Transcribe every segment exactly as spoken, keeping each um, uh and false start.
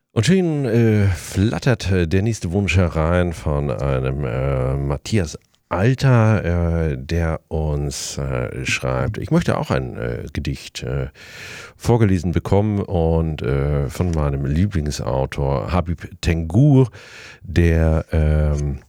Und schön äh, flattert äh, der nächste Wunsch herein von einem äh, Matthias Alter, äh, der uns äh, schreibt, ich möchte auch ein äh, Gedicht äh, vorgelesen bekommen und äh, von meinem Lieblingsautor Habib Tengur, der ähm,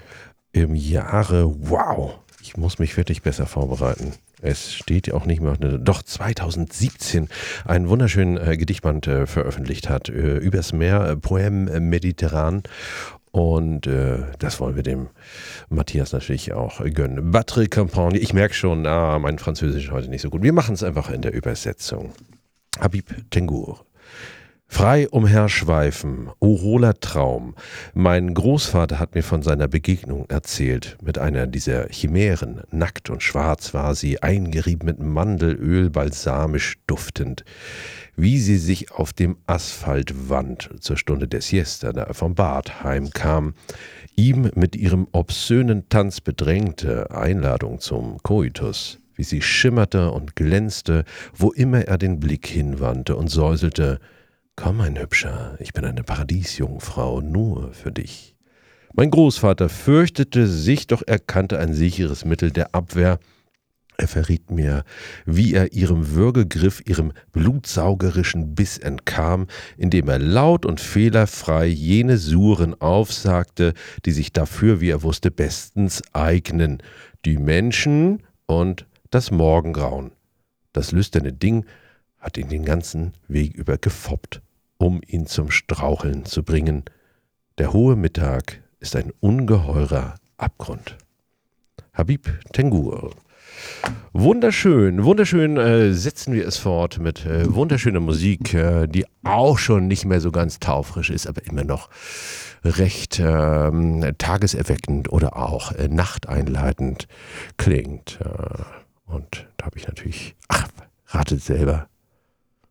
im Jahre, wow, ich muss mich wirklich besser vorbereiten. Es steht ja auch nicht mehr, doch zweitausendsiebzehn einen wunderschönen äh, Gedichtband äh, veröffentlicht hat, äh, übers Meer, äh, Poème Mediterran. Und äh, das wollen wir dem Matthias natürlich auch gönnen. Batterie Campagne, ich merke schon, ah, mein Französisch ist heute nicht so gut. Wir machen es einfach in der Übersetzung. Habib Tengur. Frei umherschweifen, o hohler Traum. Mein Großvater hat mir von seiner Begegnung erzählt. Mit einer dieser Chimären, nackt und schwarz war sie, eingerieben mit Mandelöl, balsamisch duftend. Wie sie sich auf dem Asphalt wand, zur Stunde der Siesta, da er vom Bad heimkam, ihm mit ihrem obszönen Tanz bedrängte, Einladung zum Koitus, wie sie schimmerte und glänzte, wo immer er den Blick hinwandte und säuselte: Komm, mein Hübscher, ich bin eine Paradiesjungfrau, nur für dich. Mein Großvater fürchtete sich, doch er kannte ein sicheres Mittel der Abwehr. Er verriet mir, wie er ihrem Würgegriff, ihrem blutsaugerischen Biss entkam, indem er laut und fehlerfrei jene Suren aufsagte, die sich dafür, wie er wusste, bestens eignen: die Menschen und das Morgengrauen. Das lüsterne Ding hat ihn den ganzen Weg über gefoppt, um ihn zum Straucheln zu bringen. Der hohe Mittag ist ein ungeheurer Abgrund. Habib Tengur. Wunderschön, wunderschön äh, setzen wir es fort mit äh, wunderschöner Musik, äh, die auch schon nicht mehr so ganz taufrisch ist, aber immer noch recht äh, tageserweckend oder auch äh, nachteinleitend klingt. Äh, und da habe ich natürlich, ach, ratet selber,